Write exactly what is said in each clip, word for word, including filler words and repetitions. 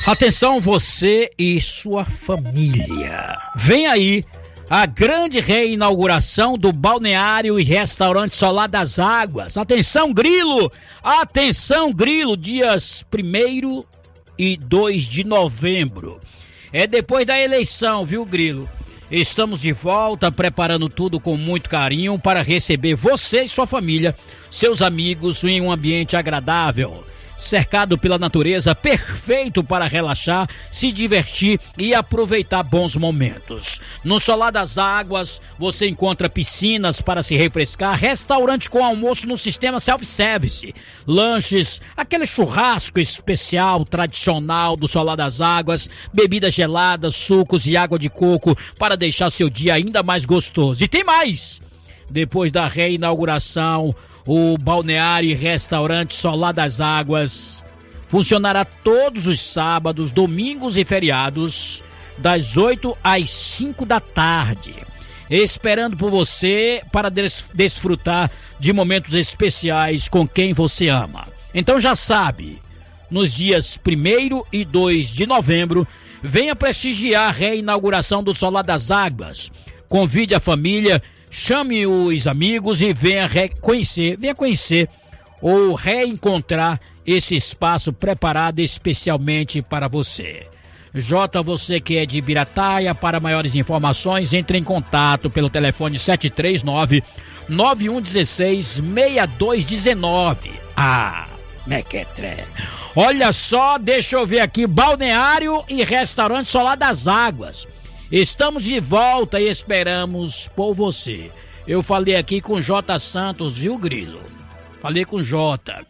Atenção você e sua família. Vem aí a grande reinauguração do balneário e restaurante Solar das Águas. Atenção, Grilo! Atenção, Grilo! Dias primeiro e dois de novembro. É depois da eleição, viu, Grilo? Estamos de volta, preparando tudo com muito carinho para receber você e sua família, seus amigos, em um ambiente agradável, cercado pela natureza, perfeito para relaxar, se divertir e aproveitar bons momentos. No Solar das Águas, você encontra piscinas para se refrescar, restaurante com almoço no sistema self-service, lanches, aquele churrasco especial, tradicional do Solar das Águas, bebidas geladas, sucos e água de coco para deixar seu dia ainda mais gostoso. E tem mais! Depois da reinauguração, o balneário e restaurante Solar das Águas funcionará todos os sábados, domingos e feriados, das oito às cinco da tarde, esperando por você para des- desfrutar de momentos especiais com quem você ama. Então já sabe, nos dias primeiro e dois de novembro, venha prestigiar a reinauguração do Solar das Águas. Convide a família, chame os amigos e venha conhecer, venha conhecer ou reencontrar esse espaço preparado especialmente para você. J, você que é de Ibirataia, para maiores informações, entre em contato pelo telefone sete três nove, nove um um seis, seis dois um nove. Ah, mequetré. Olha só, deixa eu ver aqui, balneário e restaurante Solar das Águas. Estamos de volta e esperamos por você. Eu falei aqui com J Santos, viu, Grilo? Falei com J.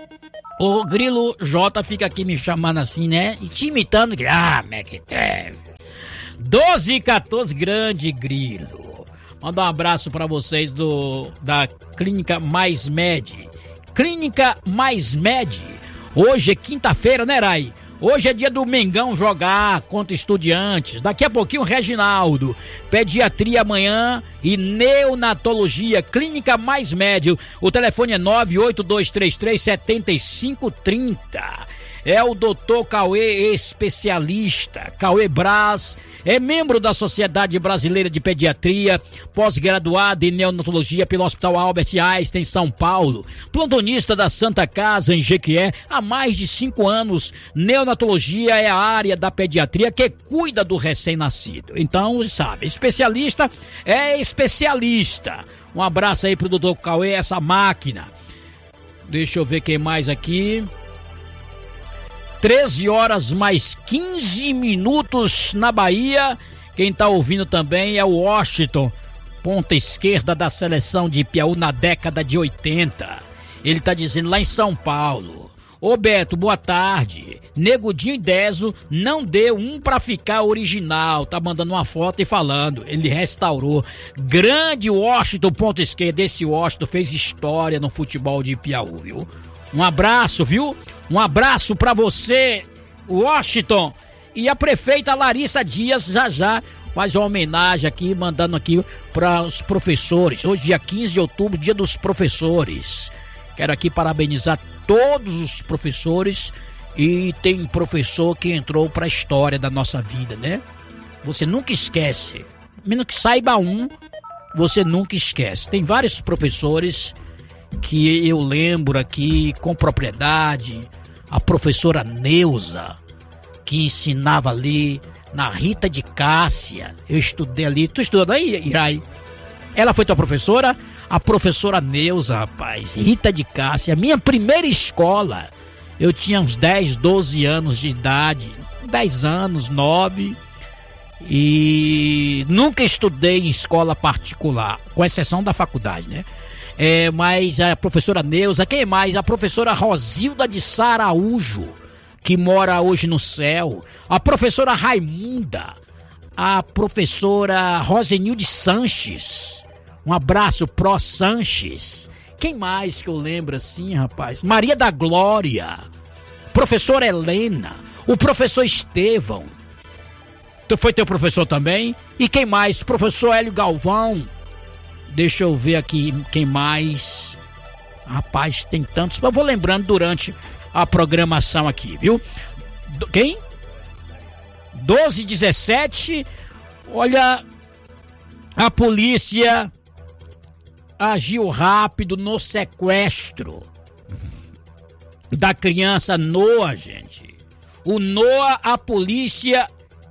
O Grilo J fica aqui me chamando assim, né? E te imitando. Ah, mequetreve. doze e quatorze, grande Grilo. Manda um abraço pra vocês do da Clínica Mais Med. Clínica Mais Med. Hoje é quinta-feira, né, Rai? Hoje é dia do Mengão jogar contra Estudiantes. Daqui a pouquinho, Reginaldo. Pediatria amanhã e neonatologia. Clínica Mais Médio. O telefone é nove oito dois três três, sete cinco três zero. É o doutor Cauê, especialista. Cauê Braz é membro da Sociedade Brasileira de Pediatria, pós-graduado em neonatologia pelo Hospital Albert Einstein, São Paulo, plantonista da Santa Casa, em Jequié, há mais de cinco anos. Neonatologia é a área da pediatria que cuida do recém-nascido. Então, sabe, especialista é especialista. Um abraço aí pro doutor Cauê, essa máquina. Deixa eu ver quem mais aqui. treze horas mais quinze minutos na Bahia. Quem tá ouvindo também é o Washington, ponta esquerda da seleção de Piauí na década de oitenta. Ele tá dizendo lá em São Paulo: ô Beto, boa tarde. Negudinho e Deso não deu um pra ficar original. Tá mandando uma foto e falando. Ele restaurou. Grande Washington, ponta esquerda. Esse Washington fez história no futebol de Piauí, viu? Um abraço, viu? Um abraço pra você, Washington. E a prefeita Larissa Dias já já faz uma homenagem aqui, mandando aqui para os professores. Hoje, dia quinze de outubro, dia dos professores. Quero aqui parabenizar todos os professores. E tem professor que entrou pra história da nossa vida, né? Você nunca esquece. Menos que saiba um, você nunca esquece. Tem vários professores que eu lembro aqui com propriedade. A professora Neuza, que ensinava ali na Rita de Cássia. Eu estudei ali. Tu estudou aí, Irai? Ela foi tua professora? A professora Neuza, rapaz. Rita de Cássia, minha primeira escola. Eu tinha uns dez, doze anos de idade. dez anos, nove. E nunca estudei em escola particular, com exceção da faculdade, né? É, mas a professora Neuza, quem mais? A professora Rosilda de Sá Araújo, que mora hoje no céu. A professora Raimunda. A professora Rosenilde Sanches. Um abraço, Pro Sanches. Quem mais que eu lembro assim, rapaz? Maria da Glória. Professora Helena. O professor Estevão. Tu foi teu professor também? E quem mais? Professor Hélio Galvão. Deixa eu ver aqui quem mais. Rapaz, tem tantos. Eu vou lembrando durante a programação aqui, viu? Quem? doze e dezessete, olha, a polícia agiu rápido no sequestro da criança Noah, gente. O Noah, a polícia,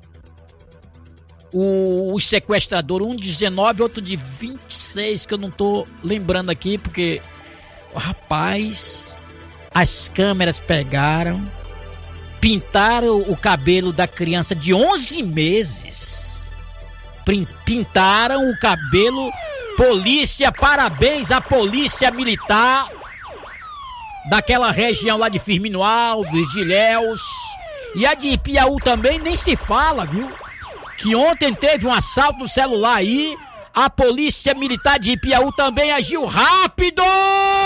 o, o sequestrador, um de dezenove, outro de vinte e seis, que eu não tô lembrando aqui, porque, rapaz, as câmeras pegaram, pintaram o cabelo da criança de onze meses, pintaram o cabelo. Polícia, parabéns à polícia militar daquela região lá de Firmino Alves, de Ilhéus, e a de Ipiaú também nem se fala, viu? Que ontem teve um assalto no celular aí, a polícia militar de Ipiaú também agiu rápido!